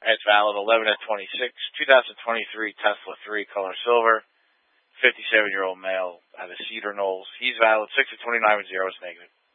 It's valid 11 at 26. 2023 Tesla 3 color silver. 57-year-old male out of Cedar Knolls. He's valid 6 at 29 with 0 is negative.